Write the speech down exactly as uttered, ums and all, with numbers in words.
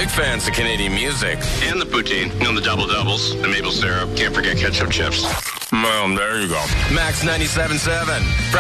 Big fans of Canadian music. And the poutine. And the double doubles. The maple syrup. Can't forget ketchup chips. Well, there you go. Max ninety-seven point seven.